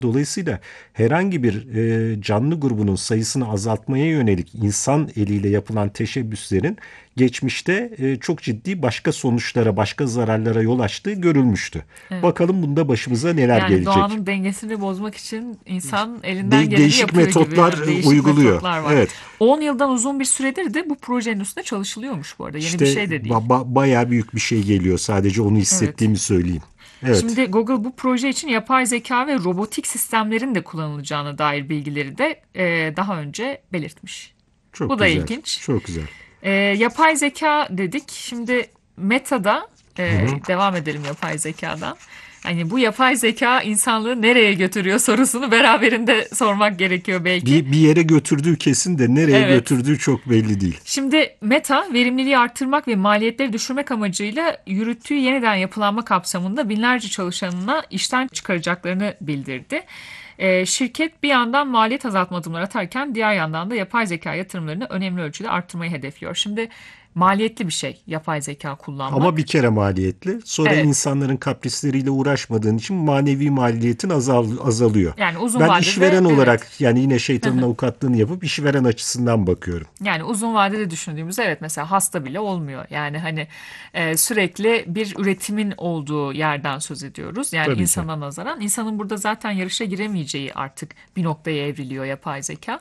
Dolayısıyla herhangi bir canlı grubunun sayısını azaltmaya yönelik insan eliyle yapılan teşebbüslerin geçmişte çok ciddi başka sonuçlara, başka zararlara yol açtığı görülmüştü. Evet. Bakalım bunda başımıza neler Yani gelecek. doğanın dengesini bozmak için insan elinden geleni Değişik yapıyor gibi. metotlar Yani değişik uyguluyor. metotlar var. Evet. 10 yıldan uzun bir süredir de bu projenin üstünde çalışılıyormuş bu arada. Yeni bir İşte şey de değil. bayağı büyük bir şey geliyor. Sadece onu Evet. hissettiğimi söyleyeyim. Evet. Şimdi Google bu proje için yapay zeka ve robotik sistemlerin de kullanılacağına dair bilgileri de daha önce belirtmiş. Çok Bu da güzel. ilginç. Çok güzel. Yapay zeka dedik. Şimdi Meta'da Hı hı. devam edelim yapay zekadan. Hani bu yapay zeka insanlığı nereye götürüyor sorusunu beraberinde sormak gerekiyor belki. Bir yere götürdüğü kesin de nereye Evet. götürdüğü çok belli değil. Şimdi Meta verimliliği arttırmak ve maliyetleri düşürmek amacıyla yürüttüğü yeniden yapılanma kapsamında binlerce çalışanına işten çıkaracaklarını bildirdi. Şirket bir yandan maliyet azaltma adımları atarken diğer yandan da yapay zeka yatırımlarını önemli ölçüde arttırmayı hedefliyor. Şimdi maliyetli bir şey yapay zeka Ama bir kullanmak. kere maliyetli. Sonra Evet. insanların kaprisleriyle uğraşmadığın için manevi maliyetin azalıyor. Yani uzun Ben vadede işveren evet. olarak yani yine şeytanın avukatlığını yapıp işveren açısından bakıyorum. Yani uzun vadede düşündüğümüzde evet mesela hasta bile olmuyor. Yani hani sürekli bir üretimin olduğu yerden söz ediyoruz. Yani Tabii ki. insana nazaran insanın burada zaten yarışa giremeyeceği artık bir noktaya evriliyor yapay zeka.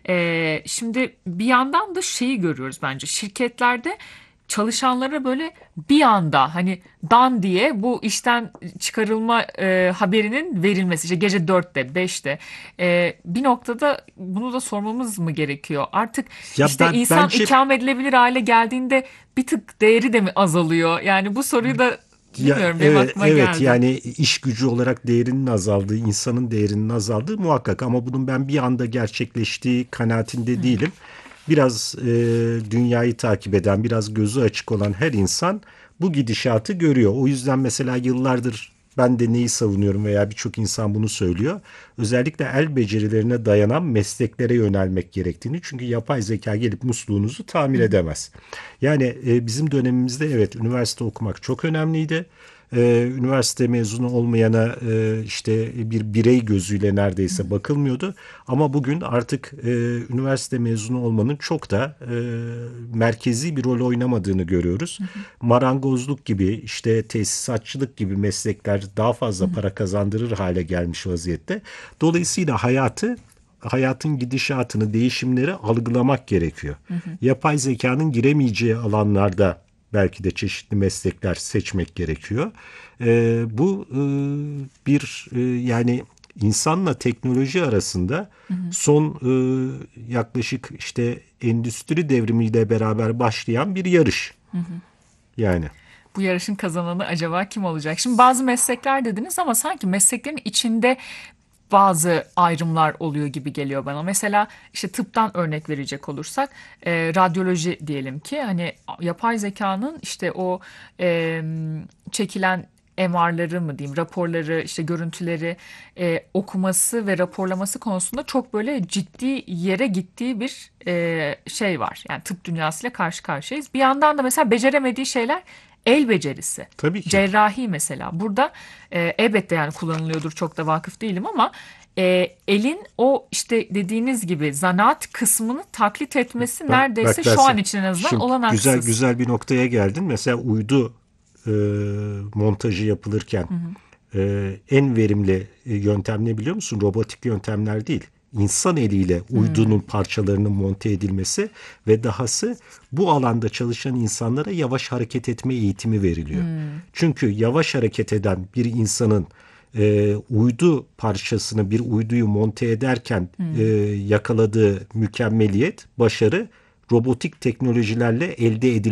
Şimdi bir yandan da şeyi görüyoruz bence şirketlerde çalışanlara böyle bir anda hani dan diye bu işten çıkarılma haberinin verilmesi işte gece 4'te 5'te bir noktada bunu da sormamız mı gerekiyor? Artık Ya işte insan bence ikame edilebilir hale geldiğinde bir tık değeri de mi azalıyor? Yani bu soruyu da ya bilmiyorum benim evet aklıma evet geldi. yani iş gücü olarak değerinin azaldığı, insanın değerinin azaldığı muhakkak ama bunun ben bir anda gerçekleştiği kanaatinde değilim. Biraz dünyayı takip eden, biraz gözü açık olan her insan bu gidişatı görüyor. O yüzden mesela yıllardır ben de neyi savunuyorum veya birçok insan bunu söylüyor. Özellikle el becerilerine dayanan mesleklere yönelmek gerektiğini. Çünkü yapay zeka gelip musluğunuzu tamir edemez. Yani bizim dönemimizde evet üniversite okumak çok önemliydi. Üniversite mezunu olmayana işte bir birey gözüyle neredeyse bakılmıyordu. Ama bugün artık üniversite mezunu olmanın çok da merkezi bir rol oynamadığını görüyoruz. Marangozluk gibi işte tesisatçılık gibi meslekler daha fazla para kazandırır hale gelmiş vaziyette. Dolayısıyla hayatın gidişatını, değişimleri algılamak gerekiyor. Yapay zekanın giremeyeceği alanlarda belki de çeşitli meslekler seçmek gerekiyor. Bu bir yani insanla teknoloji arasında son yaklaşık işte endüstri devrimiyle beraber başlayan bir yarış. Yani Bu yarışın kazananı acaba kim olacak? Şimdi bazı meslekler dediniz ama sanki mesleklerin içinde bazı ayrımlar oluyor gibi geliyor bana. Mesela işte tıptan örnek verecek olursak radyoloji diyelim ki hani yapay zekanın işte o e, çekilen MR'ları mı diyeyim raporları işte görüntüleri okuması ve raporlaması konusunda çok böyle ciddi yere gittiği bir şey var. Yani tıp dünyasıyla karşı karşıyayız. Bir yandan da mesela beceremediği şeyler el becerisi. tabii ki. Cerrahi mesela. Burada elbette yani kullanılıyordur çok da vakıf değilim ama elin o işte dediğiniz gibi zanaat kısmını taklit etmesi neredeyse Bak ben şu an için en azından şimdi güzel olanaksız. güzel bir noktaya geldin. Mesela uydu e, montajı yapılırken en verimli yöntem ne biliyor musun? Robotik yöntemler değil. İnsan eliyle uydunun parçalarının monte edilmesi ve dahası bu alanda çalışan insanlara yavaş hareket etme eğitimi veriliyor. Çünkü yavaş hareket eden bir insanın uydu parçasını bir uyduyu monte ederken yakaladığı mükemmeliyet, başarı robotik teknolojilerle elde edilemez.